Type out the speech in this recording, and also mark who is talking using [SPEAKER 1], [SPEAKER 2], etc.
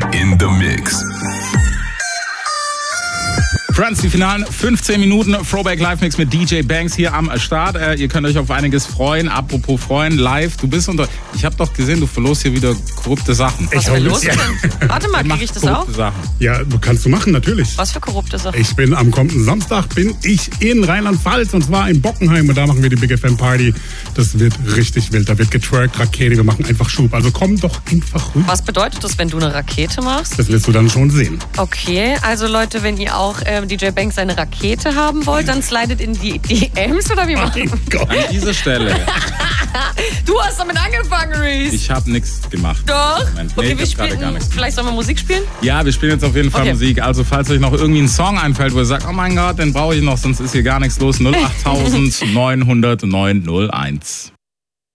[SPEAKER 1] in the mix.
[SPEAKER 2] Friends, die finalen 15 Minuten Throwback Live Mix mit DJ Banks hier am Start. Ihr könnt euch auf einiges freuen. Apropos freuen, live, du bist unter... Ich habe doch gesehen, du verlost hier wieder korrupte Sachen.
[SPEAKER 3] Was ist los? Warte mal, kriege ich das auch?
[SPEAKER 2] Sachen.
[SPEAKER 4] Ja, kannst du machen, natürlich.
[SPEAKER 3] Was für korrupte Sachen?
[SPEAKER 4] Ich bin am kommenden Samstag in Rheinland-Pfalz und zwar in Bockenheim und da machen wir die Big FM Party. Das wird richtig wild. Da wird getwerkt, Rakete, wir machen einfach Schub. Also komm doch einfach rüber.
[SPEAKER 3] Was bedeutet das, wenn du eine Rakete machst?
[SPEAKER 4] Das wirst du dann schon sehen.
[SPEAKER 3] Okay, also Leute, wenn ihr auch DJ Banks seine Rakete haben wollt, dann slidet in die DMs oder wie machen?
[SPEAKER 2] An dieser Stelle.
[SPEAKER 3] Du hast damit angefangen, Reese.
[SPEAKER 2] Ich habe nichts gemacht.
[SPEAKER 3] Doch?
[SPEAKER 2] Nee,
[SPEAKER 3] Okay, wir spielen. Vielleicht sollen wir Musik spielen?
[SPEAKER 2] Ja, wir spielen jetzt auf jeden Fall Musik. Also falls euch noch irgendwie ein Song einfällt, wo ihr sagt, oh mein Gott, den brauche ich noch, sonst ist hier gar nichts los. 08000 900 901.